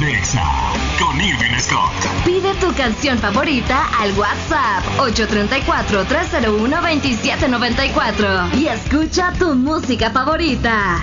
de Exa con Irving Scott. Pide tu canción favorita al WhatsApp 834-301-2794 y escucha tu música favorita.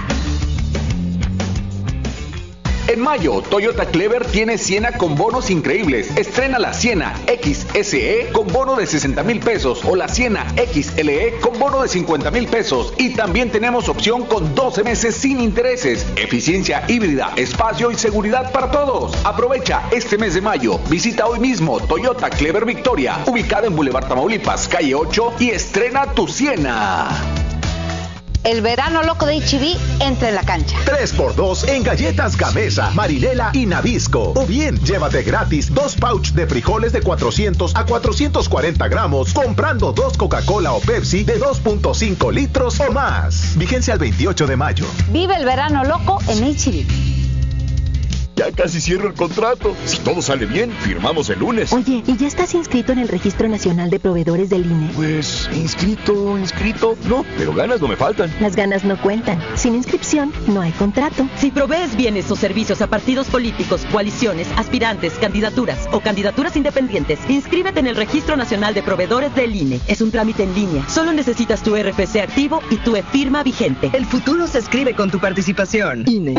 En mayo, Toyota Clever tiene Siena con bonos increíbles. Estrena la Siena XSE con bono de 60,000 pesos o la Siena XLE con bono de 50,000 pesos. Y también tenemos opción con 12 meses sin intereses. Eficiencia híbrida, espacio y seguridad para todos. Aprovecha este mes de mayo. Visita hoy mismo Toyota Clever Victoria, ubicada en Boulevard Tamaulipas, calle 8, y estrena tu Siena. El verano loco de H-E-B entra en la cancha. 3x2 en galletas Gamesa, Marinela y Nabisco. O bien, llévate gratis 2 pouch de frijoles de 400 a 440 gramos comprando 2 Coca-Cola o Pepsi de 2.5 litros o más. Vigencia al 28 de mayo. Vive el verano loco en H-E-B. Ya casi cierro el contrato. Si todo sale bien, firmamos el lunes. Oye, ¿y ya estás inscrito en el Registro Nacional de Proveedores del INE? Pues, inscrito, no, pero ganas no me faltan. Las ganas no cuentan. Sin inscripción, no hay contrato. Si provees bienes o servicios a partidos políticos, coaliciones, aspirantes, candidaturas o candidaturas independientes, inscríbete en el Registro Nacional de Proveedores del INE. Es un trámite en línea. Solo necesitas tu RFC activo y tu e-firma vigente. El futuro se escribe con tu participación. INE.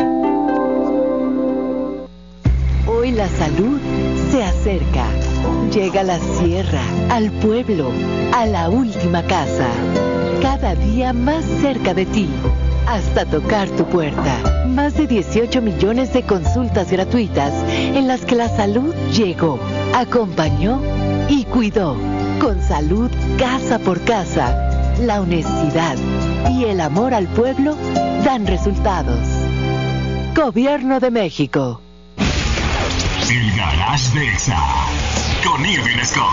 Hoy la salud se acerca. Llega a la sierra, al pueblo, a la última casa. Cada día más cerca de ti, hasta tocar tu puerta. Más de 18 millones de consultas gratuitas en las que la salud llegó, acompañó y cuidó. Con salud casa por casa, la honestidad y el amor al pueblo dan resultados. Gobierno de México. El Garage de Exa con Irving Scott.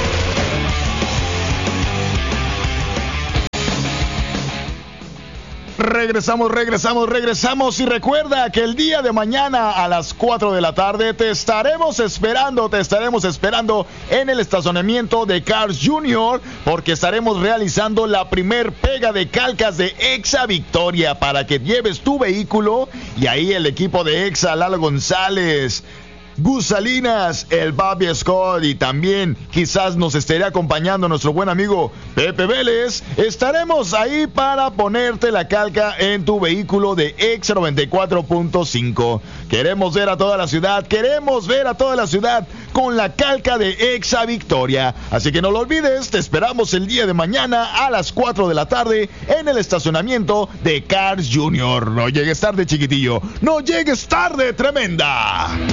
Regresamos y recuerda que el día de mañana a las 4 de la tarde te estaremos esperando en el estacionamiento de Cars Junior, porque estaremos realizando la primer pega de calcas de Exa Victoria para que lleves tu vehículo, y ahí el equipo de Exa, Lalo González, Gus Salinas, el Bobby Scott, y también quizás nos estaré acompañando nuestro buen amigo Pepe Vélez. Estaremos ahí para ponerte la calca en tu vehículo de Exa 94.5. Queremos ver a toda la ciudad con la calca de Exa Victoria. Así que no lo olvides, te esperamos el día de mañana a las 4 de la tarde en el estacionamiento de Cars Junior. No llegues tarde, chiquitillo. No llegues tarde, tremenda.